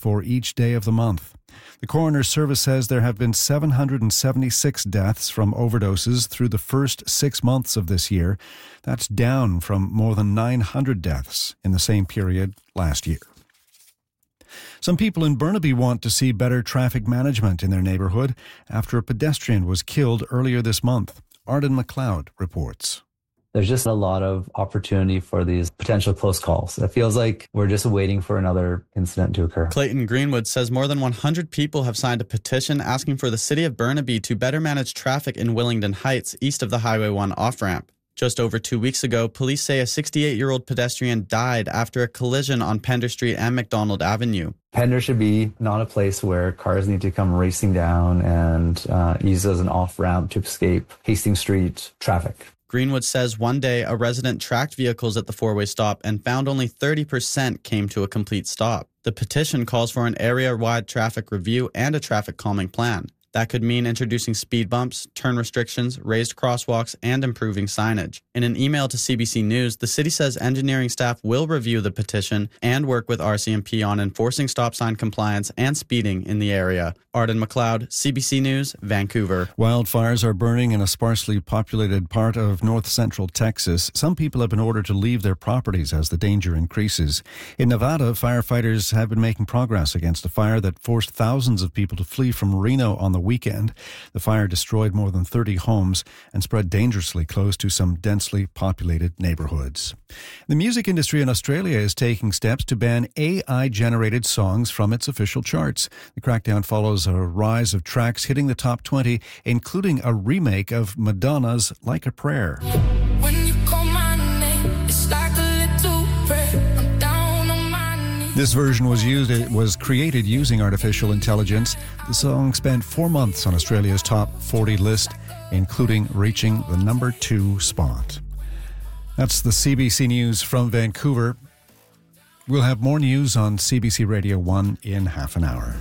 for each day of the month. The coroner's service says there have been 776 deaths from overdoses through the first 6 months of this year. That's down from more than 900 deaths in the same period last year. Some people in Burnaby want to see better traffic management in their neighbourhood after a pedestrian was killed earlier this month. Arden McLeod reports. There's just a lot of opportunity for these potential close calls. It feels like we're just waiting for another incident to occur. Clayton Greenwood says more than 100 people have signed a petition asking for the city of Burnaby to better manage traffic in Willingdon Heights, east of the Highway 1 off-ramp. Just over 2 weeks ago, police say a 68-year-old pedestrian died after a collision on Pender Street and McDonald Avenue. Pender should be not a place where cars need to come racing down and use as an off-ramp to escape Hastings Street traffic. Greenwood says one day a resident tracked vehicles at the four-way stop and found only 30% came to a complete stop. The petition calls for an area-wide traffic review and a traffic calming plan. That could mean introducing speed bumps, turn restrictions, raised crosswalks, and improving signage. In an email to CBC News, the city says engineering staff will review the petition and work with RCMP on enforcing stop sign compliance and speeding in the area. Arden McLeod, CBC News, Vancouver. Wildfires are burning in a sparsely populated part of north-central Texas. Some people have been ordered to leave their properties as the danger increases. In Nevada, firefighters have been making progress against a fire that forced thousands of people to flee from Reno on the weekend. The fire destroyed more than 30 homes and spread dangerously close to some densely populated neighborhoods. The music industry in Australia is taking steps to ban AI-generated songs from its official charts. The crackdown follows a rise of tracks hitting the top 20, including a remake of Madonna's Like a Prayer. When you call my name, it's like a little prayer. I'm down on my knees. This version was created using artificial intelligence. The song spent 4 months on Australia's top 40 list, including reaching the number 2 spot. That's the CBC News from Vancouver. We'll have more news on CBC Radio 1 in half an hour.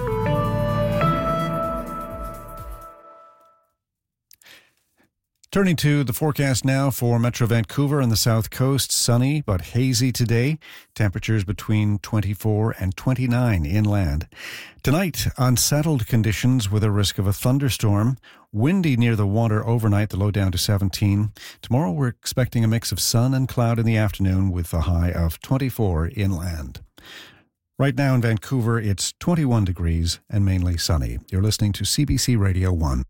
Turning to the forecast now for Metro Vancouver and the South Coast. Sunny but hazy today. Temperatures between 24 and 29 inland. Tonight, unsettled conditions with a risk of a thunderstorm. Windy near the water overnight, the low down to 17. Tomorrow we're expecting a mix of sun and cloud in the afternoon with a high of 24 inland. Right now in Vancouver, it's 21 degrees and mainly sunny. You're listening to CBC Radio 1.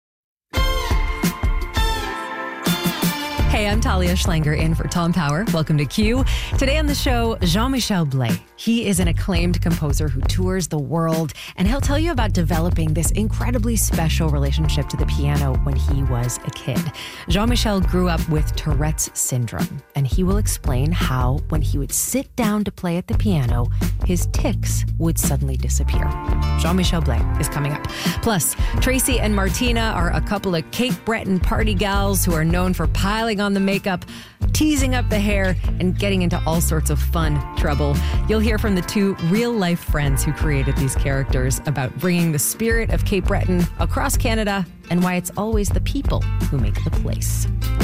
Hey, I'm Talia Schlanger in for Tom Power. Welcome to Q. Today on the show, Jean-Michel Blais. He is an acclaimed composer who tours the world, and he'll tell you about developing this incredibly special relationship to the piano when he was a kid. Jean-Michel grew up with Tourette's syndrome, and he will explain how, when he would sit down to play at the piano, his tics would suddenly disappear. Jean-Michel Blais is coming up. Plus, Tracy and Martina are a couple of Cape Breton party gals who are known for piling on the makeup, teasing up the hair, and getting into all sorts of fun trouble. You'll hear from the two real-life friends who created these characters about bringing the spirit of Cape Breton across Canada and why it's always the people who make the place.